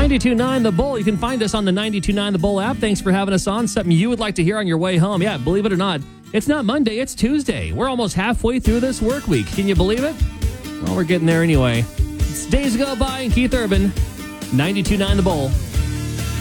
92.9 The Bull. You can find us on the 92.9 The Bull app. Thanks for having us on. Something you would like to hear on your way home. Yeah, believe it or not, it's not Monday, it's Tuesday. We're almost halfway through this work week. Can you believe it? Well, we're getting there anyway. It's Days Go By and Keith Urban, 92.9 The Bull.